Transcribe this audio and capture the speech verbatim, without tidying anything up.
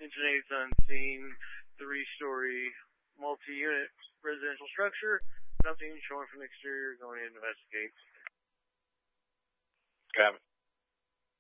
Engine eight's on scene, three-story, multi-unit residential structure. Nothing showing from the exterior. Going to investigate. Got it.